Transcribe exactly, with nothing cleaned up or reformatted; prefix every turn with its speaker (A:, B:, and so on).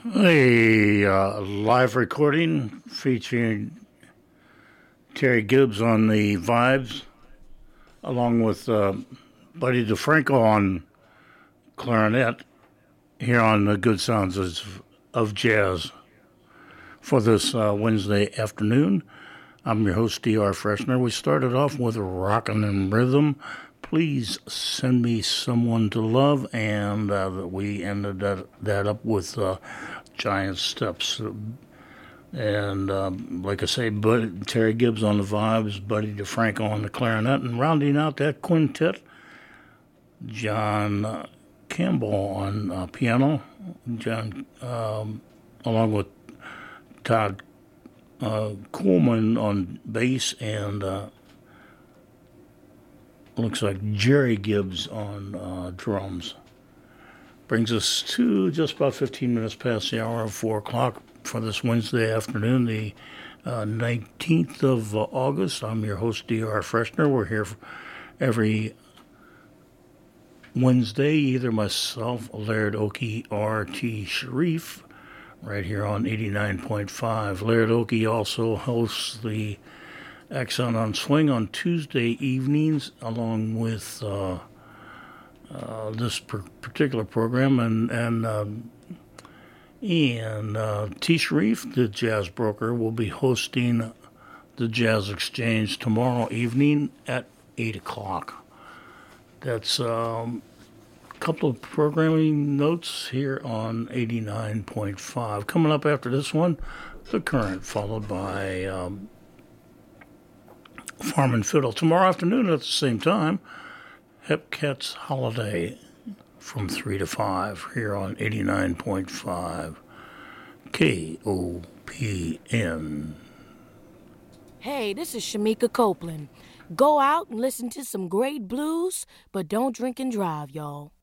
A: A uh, live recording featuring Terry Gibbs on the vibes, along with uh, Buddy DeFranco on clarinet, here on the Good Sounds of, of Jazz for this uh, Wednesday afternoon. I'm your host, D R Freshner. We started off with Rockin' in Rhythm. Please send me someone to love, and uh, we ended that, that up with uh, Giant Steps. And um, like I say, Bud, Terry Gibbs on the vibes, Buddy DeFranco on the clarinet, and rounding out that quintet, John uh, Campbell on uh, piano, John, um, along with Todd uh, Coolman on bass, and uh, looks like Jerry Gibbs on uh, drums. Brings us to just about fifteen minutes past the hour of four o'clock for this Wednesday afternoon, the uh, nineteenth of uh, August. I'm your host, D R Freshner. We're here every Wednesday, either myself, Laird Oakey, or T. Sharif, right here on eighty-nine point five. Laird Oakey also hosts the Accent on Swing on Tuesday evenings, along with uh, uh, this per- particular program, and and um, and uh, T. Sharif, the jazz broker, will be hosting the Jazz Exchange tomorrow evening at eight o'clock. That's um, a couple of programming notes here on eighty-nine point five. Coming up after this one, The Current, followed by Um, Farm and Fiddle. Tomorrow afternoon at the same time, Hepcat's Holiday from three to five here on eighty-nine point five K O P N.
B: Hey, this is Shamika Copeland. Go out and listen to some great blues, but don't drink and drive, y'all.